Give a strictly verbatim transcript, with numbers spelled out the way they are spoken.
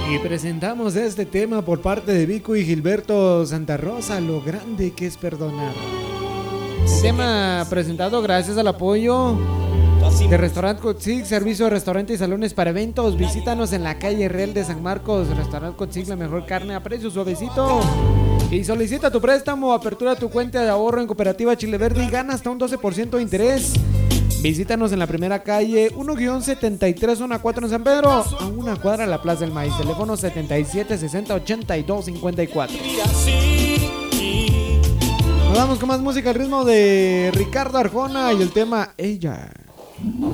Y presentamos este tema por parte de Vico y Gilberto Santa Rosa, lo grande que es perdonar. El tema presentado gracias al apoyo de Restaurant Cotzig, servicio de restaurante y salones para eventos. Visítanos en la calle Real de San Marcos. Restaurant Cotzig, la mejor carne a precio suavecito. Y solicita tu préstamo, apertura tu cuenta de ahorro en Cooperativa Chile Verde y gana hasta un doce por ciento de interés. Visítanos en la primera calle uno setenta y tres, zona cuatro en San Pedro, a una cuadra de la Plaza del Maíz. Teléfono setenta y siete sesenta ochenta y dos cincuenta y cuatro. Nos vamos con más música al ritmo de Ricardo Arjona y el tema Ella.